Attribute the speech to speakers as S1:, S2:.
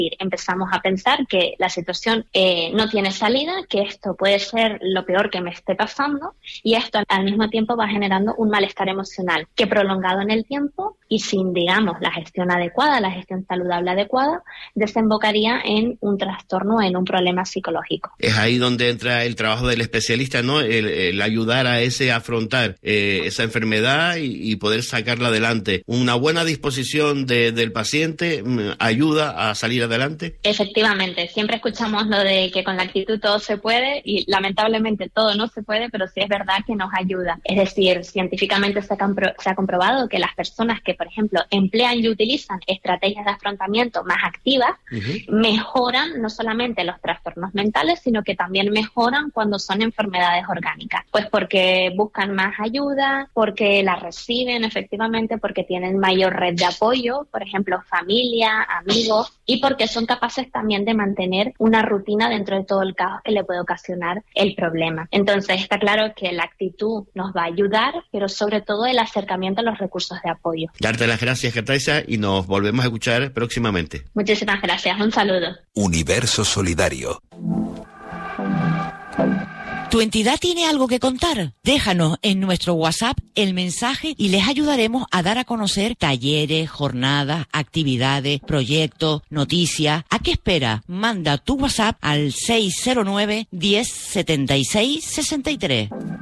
S1: decir, empezamos a pensar que la situación no tiene salida, que esto puede ser lo peor que me esté pasando, y esto al mismo tiempo va generando un malestar emocional que prolongado en el tiempo y sin, digamos, la gestión adecuada, la gestión saludable adecuada, desembocaría en un trastorno, en un problema psicológico.
S2: Es ahí donde entra el trabajo del especialista, ¿no? El ayudar a ese a afrontar esa enfermedad y poder sacarla adelante. Una buena disposición del paciente ayuda a salir adelante.
S1: Efectivamente, siempre escuchamos lo de que con la actitud todo se puede y lamentablemente todo no se puede, pero sí es verdad que nos ayuda. Es decir, científicamente se ha comprobado que las personas que, por ejemplo, emplean y utilizan estrategias de afrontamiento más activas, mejoran no solamente los trastornos mentales, sino que también mejoran cuando son enfermedades orgánicas. Pues porque buscan más ayuda, porque la reciben efectivamente, porque tienen mayor red de apoyo, por ejemplo, familia, amigos, y porque son capaces también de mantener una rutina dentro de todo el caos que le puede ocasionar el problema. Entonces, está claro que la actitud nos va a ayudar, pero sobre todo el acercamiento a los recursos de apoyo.
S2: Darte las gracias, Katysia, y nos volvemos a escuchar próximamente.
S1: Muchísimas gracias. Un saludo.
S3: Universo Solidario.
S4: ¿Tu entidad tiene algo que contar? Déjanos en nuestro WhatsApp el mensaje y les ayudaremos a dar a conocer talleres, jornadas, actividades, proyectos, noticias. ¿A qué espera? Manda tu WhatsApp al 609 10 76 63.